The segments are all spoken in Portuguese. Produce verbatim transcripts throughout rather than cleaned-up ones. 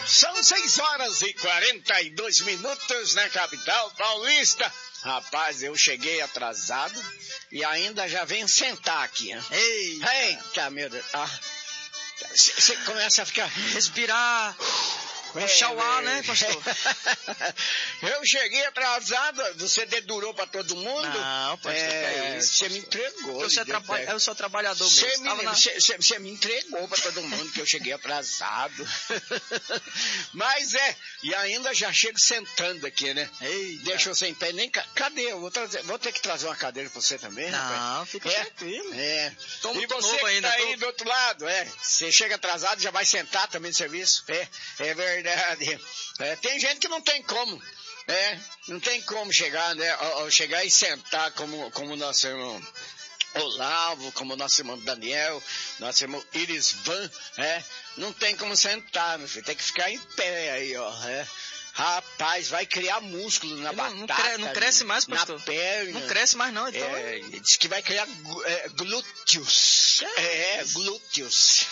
São seis horas e quarenta e dois minutos na capital paulista. Rapaz, eu cheguei atrasado e ainda já venho sentar aqui. Hein? Eita, Eita, meu Deus. Você ah, começa a ficar... Respirar... Puxar é, o ar, né, pastor? Eu cheguei atrasado, você dedurou pra todo mundo? Não, pastor, é, você me entregou. Eu sou, traba... eu sou trabalhador mesmo. Você me, na... me, me entregou pra todo mundo que eu cheguei atrasado. Mas é, e ainda já chego sentando aqui, né? Eita. Deixa eu sentar, nem... Cadê? Eu vou, trazer... vou ter que trazer uma cadeira pra você também, Não, rapaz? fica é? tranquilo. É. Tô e você novo que ainda, tá tô... aí do outro lado, é. Você chega atrasado, já vai sentar também no serviço? É, é verdade. É, tem gente que não tem como, é, não tem como chegar, né, ou, ou chegar e sentar como, como nosso irmão Olavo, como nosso irmão Daniel, nosso irmão Irisvan, é, não tem como sentar, meu filho, tem que ficar em pé aí, ó, é. Rapaz, vai criar músculo na não, batata. Não, cre não cresce mais, pastor. Na perna. Não cresce mais não, então. É, diz que vai criar é, glúteos. É, é glúteos.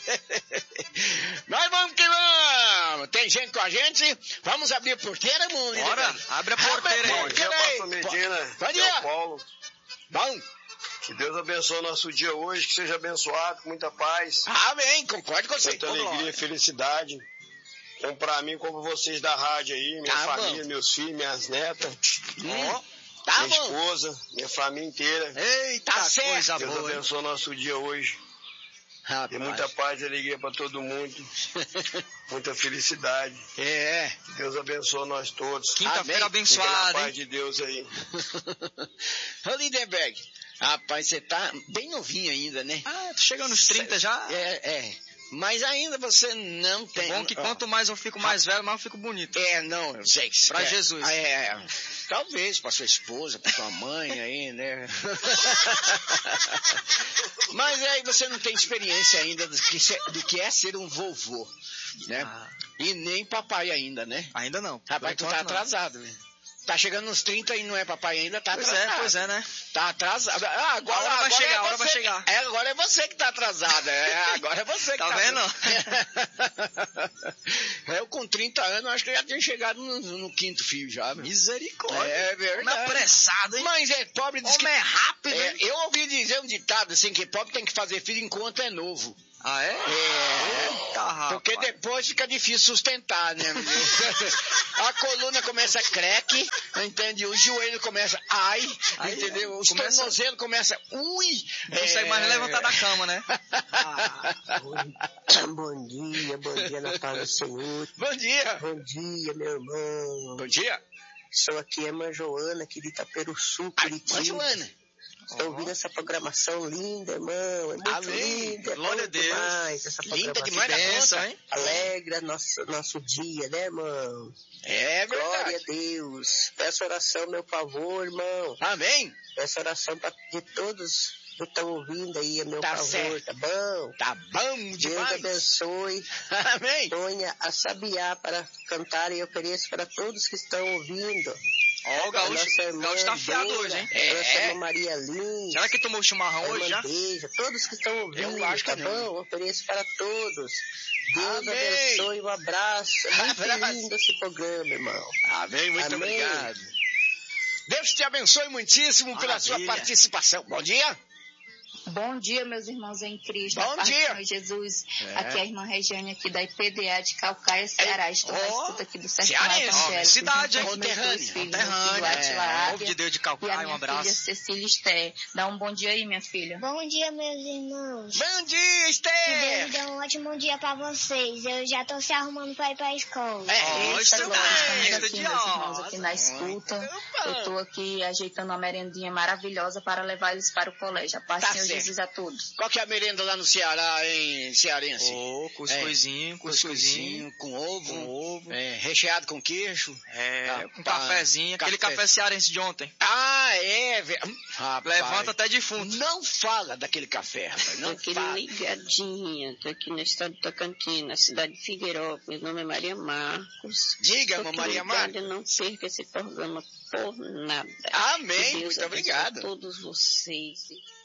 Nós vamos que vamos. Tem gente com a gente. Vamos abrir a porteira, mundo. Bora, abre a porteira aí. Bom dia, pastor Medina. Bom dia. Paulo. Bom. Que Deus abençoe o nosso dia hoje, que seja abençoado, com muita paz. Amém, concordo com você. Muita alegria e felicidade. Então, pra mim, como vocês da rádio aí, minha tá família, bom. Meus filhos, minhas netas, hum, tá minha bom. esposa, minha família inteira. Eita, tá certo. Coisa Deus boa, abençoe o nosso dia hoje. Rapaz. E muita paz e alegria pra todo mundo. Muita felicidade. É. Que Deus abençoe nós todos. Quinta-feira abençoada. Paz de Deus aí. Ô, Lindenberg, rapaz, você tá bem novinho ainda, né? Ah, tô chegando nos trinta já. É, é. Mas ainda você não tem... É bom que quanto mais eu fico mais velho, mais eu fico bonito. É, não, eu sei que... Pra é, Jesus. É, talvez pra sua esposa, pra sua mãe aí, né? Mas aí você não tem experiência ainda do que, do que é ser um vovô, né? Ah. E nem papai ainda, né? Ainda não. Rapaz, tu tá atrasado, né? Tá chegando nos trinta e não é papai ainda, tá pois atrasado. Pois é, pois é, né? Tá atrasado. Ah, agora, a hora vai agora chegar, é a hora você, vai chegar. É, agora é você que tá atrasado. É, agora é você que tá, tá vendo? Eu com trinta anos, acho que eu já tinha chegado no, no quinto fio já. Meu. Misericórdia. É verdade. Como é apressado, hein? Mas é, pobre diz Como que... é rápido, é, hein? Eu ouvi dizer um ditado assim, que pobre tem que fazer filho enquanto é novo. Ah, é? É. Eita, porque depois fica difícil sustentar, né? A coluna começa a creque, entende? O joelho começa ai, ai entendeu? Os começa... tornozelos começam ui. Não consegue é... mais levantar da cama, né? Ah, bom dia, bom dia na paz do Senhor. Bom dia. Bom dia, meu irmão. Bom dia. Sou aqui, é irmã Joana, aqui de Itaperuçu, Curitiba. Irmã Joana. Estou ouvindo essa programação linda, irmão. É muito Amém. linda. Glória a Deus. Demais, essa linda programação. demais bênção, hein? Alegra nosso, nosso dia, né, irmão? É verdade. Glória a Deus. Peço oração, meu favor, irmão. Amém. Peço oração para de todos que estão ouvindo aí, a meu tá favor. Certo. Tá bom? Tá bom demais. Deus abençoe. Amém. Ponha a sabiá para cantar e ofereço para todos que estão ouvindo. Ó, oh, o gaúcho, o gaúcho tá afiado hoje, hein? É. Nossa irmã Maria Lins. Será que tomou chimarrão hoje já? Beija, todos que estão ouvindo, eu acho que tá não. bom? Ofereço para todos. Deus Amém. abençoe, um abraço. Muito abraço. lindo esse programa, irmão. Amém, muito Amém. obrigado. Deus te abençoe muitíssimo Maravilha. Pela sua participação. Bom dia. Bom dia, meus irmãos em Cristo. Bom dia. Senhor Jesus. É. Aqui é a irmã Regiane, aqui da I P D A de Calcaia, Ceará. Estou na oh, escuta aqui do Sertão Evangélico. Cidade, hein? Conterrânea. Conterrânea. É. Povo de Deus de Calcaia, um abraço. E a minha filha Cecília Esté. Dá um bom dia aí, minha filha. Bom dia, meus irmãos. Bom dia, Esté. Que Deus dê um ótimo dia pra vocês. Eu já tô se arrumando pra ir pra escola. É, oh, Eita, estudar, estamos aqui, meus irmãos, aqui na escuta. Eu tô aqui ajeitando uma merendinha maravilhosa para levar eles para o colégio. A paz do tá Senhor certo. Jesus a todos. Qual que é a merenda lá no Ceará, hein, cearense? Ô, oh, cuscuzinho, é. cuscuzinho. Com ovo. Com ovo. É, recheado com queijo. É, ah, com cafezinho. Aquele café. café cearense de ontem. Ah, é. Rapaz, levanta até defunto. Não fala daquele café, rapaz. Não aquele fala. ligadinha. Tô aqui no estado do Tocantins, na cidade de Figueiró. Meu nome é Maria Marcos. Diga, irmã Maria Marcos. Não perca esse programa por nada. Amém. Muito obrigado. A todos vocês.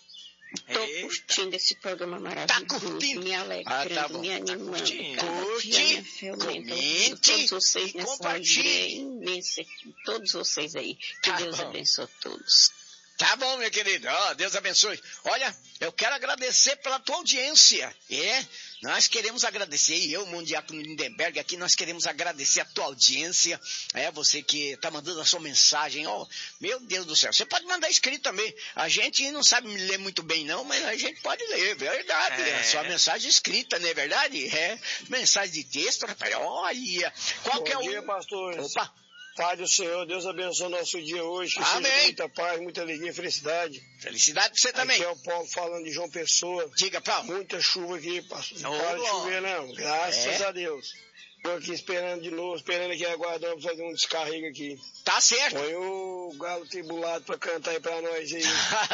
Tô curtindo esse programa maravilhoso. Tá curtindo? Me alegrando, Ah, tá bom. me animando. Tá curtindo. Cada Curte, dia me aumenta. comente Todos vocês e nessa compartilhe. alegria imensa. Todos vocês aí. Que Tá Deus bom. abençoe todos. Tá bom, meu querido. Ó, Deus abençoe. Olha, eu quero agradecer pela tua audiência. É, nós queremos agradecer, e eu, Mundiácono Lindenberg, aqui nós queremos agradecer a tua audiência. É, você que tá mandando a sua mensagem. Ó, meu Deus do céu. Você pode mandar escrito também. A gente não sabe ler muito bem não, mas a gente pode ler, verdade. É. Sua mensagem escrita, não é verdade? É, mensagem de texto, rapaz. Olha, qual Bom que é o... dia, pastores. Opa. Pai do Senhor, Deus abençoe o nosso dia hoje, que Amém. seja com muita paz, muita alegria e felicidade. Felicidade pra você também. Aqui é o Paulo falando de João Pessoa. Diga, Paulo. Muita chuva aqui, pastor. Não Oh, para de chover, não. Graças É. a Deus. Estou aqui esperando de novo, esperando aqui, aguardando fazer um descarrego aqui. Tá certo. Põe o galo tribulado para cantar aí para nós aí.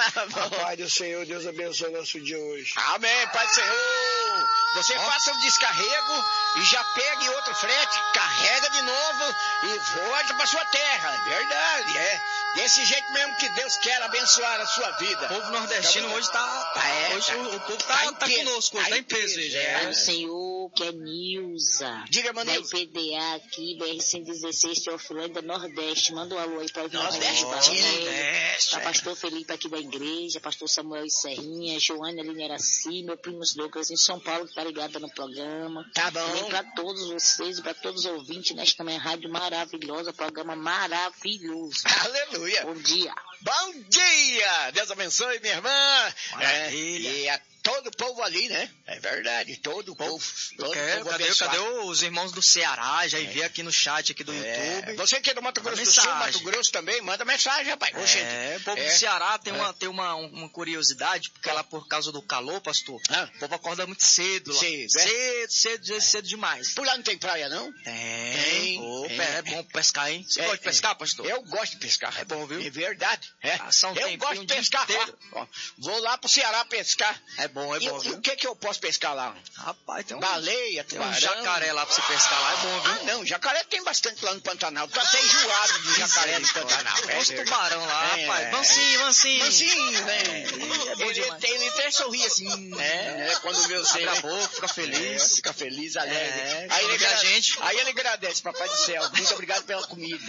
Pai do Senhor, Deus abençoe o nosso dia hoje. Amém, Pai do Senhor. Você oh. faça o descarrego e já pegue outro frete, carrega de novo e volta para sua terra. É verdade, é. Desse jeito mesmo que Deus quer abençoar a sua vida. O povo nordestino hoje tá... É, hoje tá, o, o povo tá, tá, tá conosco, hoje, tá em peso. peso, Já. é. Pai do Senhor, que é Nilza. Diga, Da Manil. I P D A aqui, B R cento e dezesseis, Teofilândia Nordeste. Manda um alô aí para o Nordeste, Nordeste. Para pastor Felipe aqui da igreja, pastor Samuel e Serrinha, Joana Lineraci, meu primo Douglas em São Paulo, que tá ligado no programa. Tá bom. Também para todos vocês, para todos os ouvintes, nesta também rádio maravilhosa, programa maravilhoso. Aleluia. Bom dia. Bom dia! Deus abençoe, minha irmã. Maravilha. É, e a todo o povo ali, né? É verdade, todo o povo. Todo Quero, povo cadê, abençoado. cadê os irmãos do Ceará? Já É. vi aqui no chat aqui do É. YouTube. Você que é do Mato Manda Grosso do Sul, mensagem. Mato Grosso também, manda mensagem, rapaz. Ô, É, gente. o povo É. do Ceará tem, É. uma, tem uma, uma curiosidade, porque lá por causa do calor, pastor, Ah. o povo acorda muito cedo lá. Cedo, é? cedo, cedo, cedo, cedo demais. Por lá não tem praia, não? Tem. Tem. Opa, É. é bom pescar, hein? Você É, gosta de pescar, é. pastor? Eu gosto de pescar. É bom, viu? É verdade. É. Passar um Eu tempinho, gosto um de dia pescar. inteiro. Ó, ó, vou lá pro Ceará pescar. É bom, é E bom, o- e viu? o que que eu posso pescar lá? Rapaz, tem um, Baleia, tem um tubarão. jacaré lá pra você pescar lá, é bom, viu? Ah, não, jacaré tem bastante lá no Pantanal. Tô até enjoado de jacaré no Pantanal. Tem uns tubarão lá, É. rapaz. Mansinho, mansinho. Mansinho, né? É bom Ele, demais. tem- ele até sorri assim, é, né? Quando vê você. Abre a né? boca, fica feliz. É, fica feliz, alegre. É, aí, ele quando vê a agra- gente. aí ele agradece, Papai do Céu. Muito obrigado pela comida.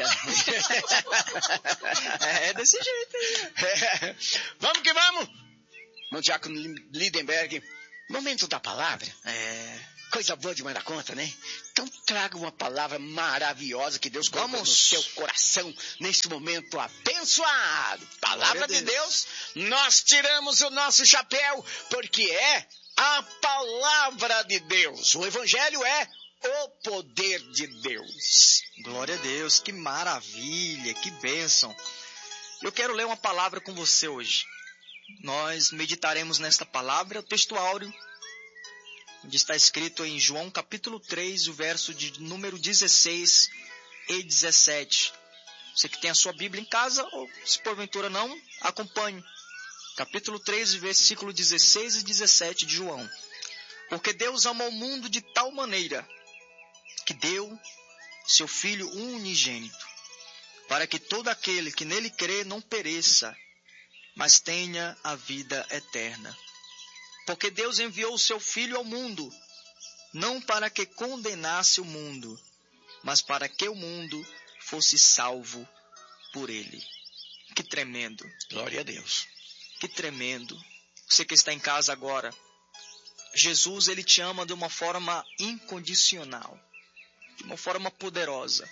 É desse jeito aí. É. Vamos que vamos! Montiaco Lindenberg, momento da palavra. É. Coisa boa demais da conta, né? Então traga uma palavra maravilhosa que Deus colocou Vamos. no seu coração neste momento abençoado. Palavra Glória a de Deus, nós tiramos o nosso chapéu, porque é a palavra de Deus. O Evangelho é o poder de Deus. Glória a Deus, que maravilha, que bênção. Eu quero ler uma palavra com você hoje. Nós meditaremos nesta palavra, o texto áureo, onde está escrito em João capítulo três, o verso de número dezesseis e dezessete. Você que tem a sua Bíblia em casa, ou se porventura não, acompanhe. Capítulo três, versículo dezesseis e dezessete de João. Porque Deus amou o mundo de tal maneira que deu seu Filho unigênito, para que todo aquele que nele crê não pereça, mas tenha a vida eterna. Porque Deus enviou o seu Filho ao mundo, não para que condenasse o mundo, mas para que o mundo fosse salvo por ele. Que tremendo. Glória a Deus. Que tremendo. Você que está em casa agora, Jesus, ele te ama de uma forma incondicional, de uma forma poderosa.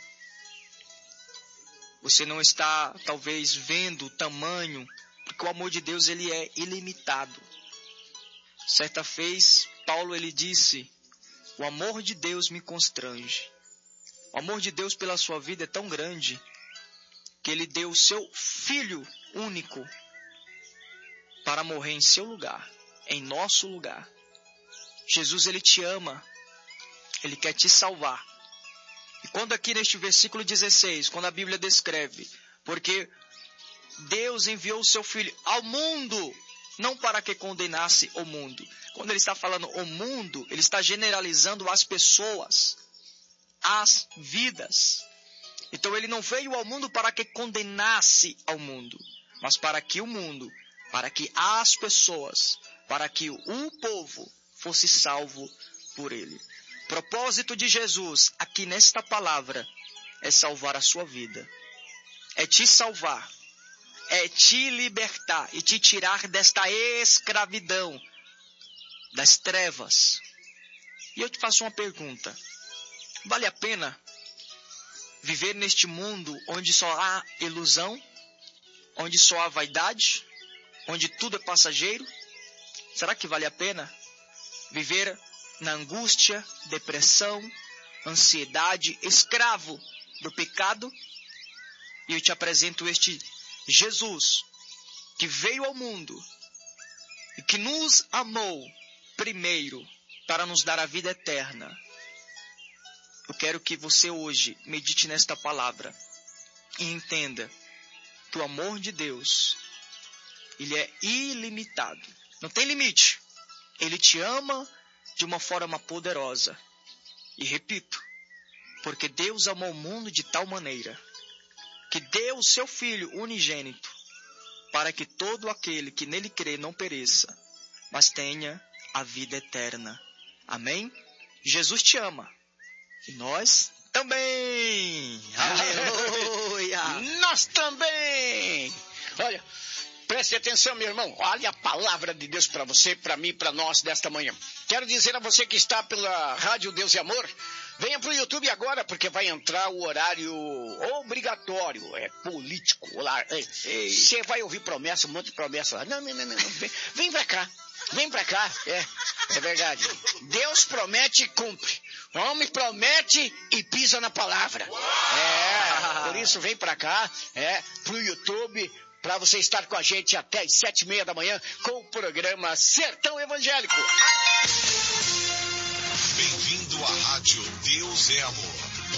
Você não está, talvez, vendo o tamanho, porque o amor de Deus, ele é ilimitado. Certa vez, Paulo, ele disse, o amor de Deus me constrange. O amor de Deus pela sua vida é tão grande, que ele deu o seu Filho único para morrer em seu lugar, em nosso lugar. Jesus, ele te ama, ele quer te salvar. E quando aqui neste versículo dezesseis, quando a Bíblia descreve, porque Deus enviou o seu Filho ao mundo, não para que condenasse o mundo. Quando ele está falando o mundo, ele está generalizando as pessoas, as vidas. Então ele não veio ao mundo para que condenasse ao mundo, mas para que o mundo, para que as pessoas, para que o povo fosse salvo por ele. O propósito de Jesus aqui nesta palavra é salvar a sua vida. É te salvar. É te libertar e te tirar desta escravidão, das trevas. E eu te faço uma pergunta. Vale a pena viver neste mundo onde só há ilusão, onde só há vaidade, onde tudo é passageiro? Será que vale a pena viver na angústia, depressão, ansiedade, escravo do pecado? E eu te apresento este Jesus, que veio ao mundo e que nos amou primeiro para nos dar a vida eterna. Eu quero que você hoje medite nesta palavra e entenda que o amor de Deus, ele é ilimitado. Não tem limite. Ele te ama de uma forma poderosa. E repito, porque Deus amou o mundo de tal maneira que deu o seu Filho unigênito para que todo aquele que nele crê não pereça, mas tenha a vida eterna. Amém? Jesus te ama. E nós também. Aleluia. Nós também. Olha, preste atenção, meu irmão. Olha a palavra de Deus para você, para mim, para nós desta manhã. Quero dizer a você que está pela Rádio Deus e Amor, venha para o YouTube agora, porque vai entrar o horário obrigatório, é político. Você vai ouvir promessa, um monte de promessa lá. Não, não, não, não. Vem, vem para cá. Vem pra cá, é, é verdade. Deus promete e cumpre. O homem promete e pisa na palavra. É, por isso vem pra cá, é, pro YouTube, pra você estar com a gente até as sete e meia da manhã com o programa Sertão Evangélico. Bem-vindo à Rádio Deus é Amor.